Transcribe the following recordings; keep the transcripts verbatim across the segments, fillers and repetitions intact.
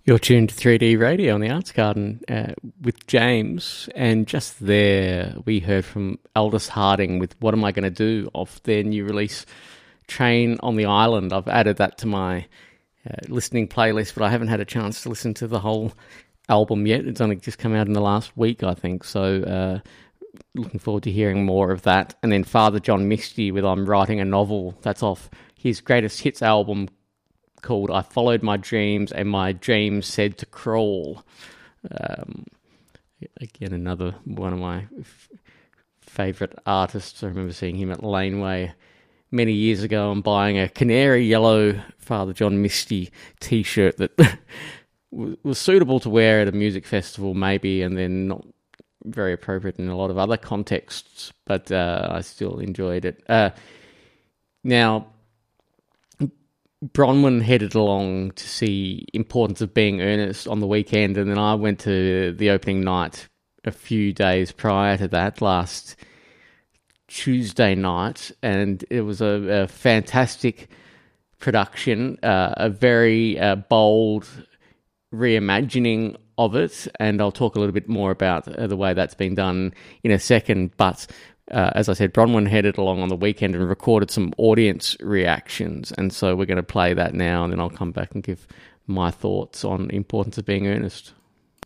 You're tuned to three D Radio on the Arts Garden uh, with James, and just there we heard from Aldous Harding with What Am I Going to Do off their new release, Train on the Island. I've added that to my uh, listening playlist, but I haven't had a chance to listen to the whole album yet. It's only just come out in the last week, I think, so uh, looking forward to hearing more of that. And then Father John Misty with I'm Writing a Novel. That's off his greatest hits album, called I Followed My Dreams and My Dreams Said to Crawl. Um, again, another one of my f- favourite artists. I remember seeing him at Laneway many years ago and buying a canary yellow Father John Misty t-shirt that was suitable to wear at a music festival maybe, and then not very appropriate in a lot of other contexts, but uh, I still enjoyed it. Uh, now, Bronwyn headed along to see Importance of Being Earnest on the weekend, and then I went to the opening night a few days prior to that, last Tuesday night, and it was a, a fantastic production, uh, a very uh, bold reimagining of it, and I'll talk a little bit more about uh, the way that's been done in a second, but Uh, as I said, Bronwyn headed along on the weekend and recorded some audience reactions, and so we're going to play that now, and then I'll come back and give my thoughts on Importance of Being Earnest.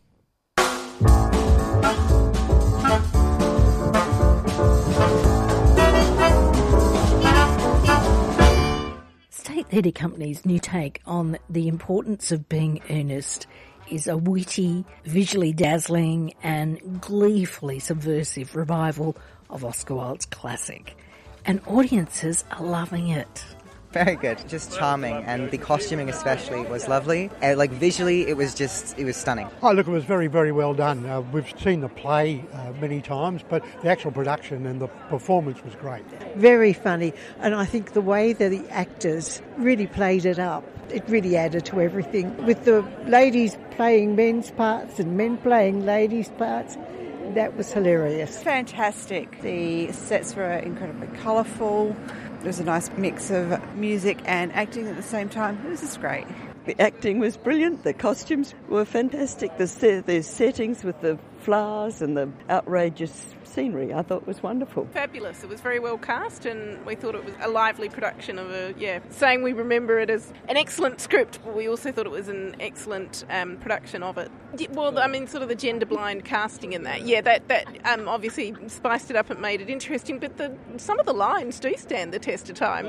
State Theatre Company's new take on The Importance of Being Earnest is a witty, visually dazzling and gleefully subversive revival of Oscar Wilde's classic, and audiences are loving it. Very good, just charming, and the costuming especially was lovely. Uh, like visually, it was just, it was stunning. Oh look, it was very, very well done. Uh, we've seen the play uh, many times, but the actual production and the performance was great. Very funny, and I think the way that the actors really played it up, it really added to everything. With the ladies playing men's parts and men playing ladies' parts, that was hilarious. Fantastic. The sets were incredibly colourful. There was a nice mix of music and acting at the same time. It was just great. The acting was brilliant. The costumes were fantastic. The, set, the settings with the flowers and the outrageous scenery, I thought was wonderful. Fabulous. It was very well cast, and we thought it was a lively production of a, yeah, saying we remember it as an excellent script, but we also thought it was an excellent um, production of it. Well, I mean, sort of the gender-blind casting in that. Yeah, that, that um, obviously spiced it up and made it interesting, but the, some of the lines do stand the test of time.